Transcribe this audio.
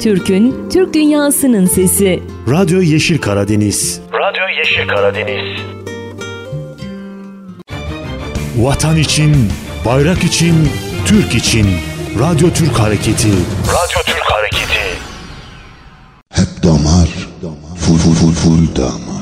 Türk'ün, Türk dünyasının sesi. Radyo Yeşil Karadeniz. Radyo Yeşil Karadeniz. Vatan için, bayrak için, Türk için. Radyo Türk Hareketi. Radyo Türk Hareketi. Hep damar, full damar.